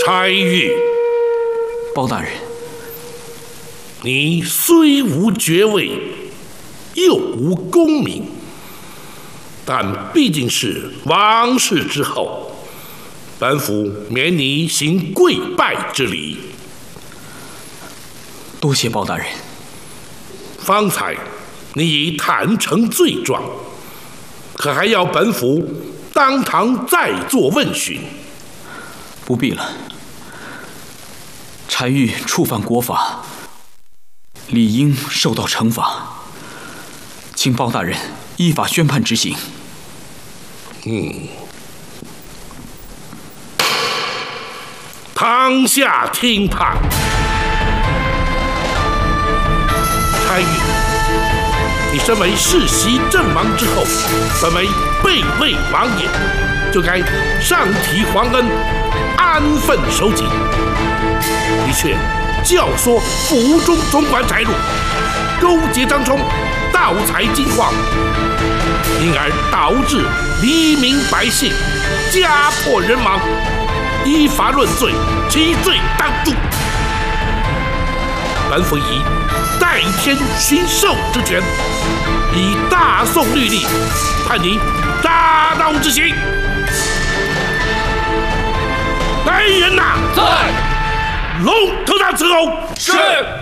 差役， 包大人， 你虽无爵位，又无功名，但毕竟是王室之后，本府免你行跪拜之礼。 多谢包大人。 方才你已坦诚罪状，可还要本府当堂再做问询？ 不必了。差役触犯国法，理应受到惩罚，请包大人依法宣判执行。 当下听判。差役，你身为世袭阵亡之后，本为贝类王爷，就该上提皇恩，安分守己。你却教唆府中总管翟禄，勾结张冲，盗采金矿，因而导致黎民百姓家破人亡，依法论罪，其罪当诛。本府以代天巡狩之权，以大宋律例判你大刀之刑。来人呐！ 在。 龙头上伺候。 是。